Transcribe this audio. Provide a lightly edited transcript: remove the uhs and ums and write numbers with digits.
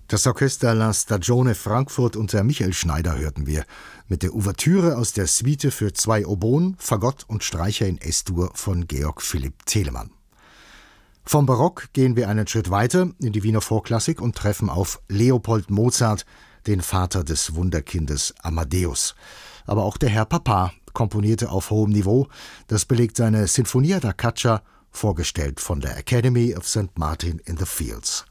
Das Orchester La Stagione Frankfurt unter Michael Schneider hörten wir mit der Ouvertüre aus der Suite für 2 Oboen, Fagott und Streicher in S-Dur von Georg Philipp Telemann. Vom Barock gehen wir einen Schritt weiter in die Wiener Vorklassik und treffen auf Leopold Mozart, den Vater des Wunderkindes Amadeus. Aber auch der Herr Papa komponierte auf hohem Niveau. Das belegt seine Sinfonia da Caccia, vorgestellt von der Academy of St. Martin in the Fields.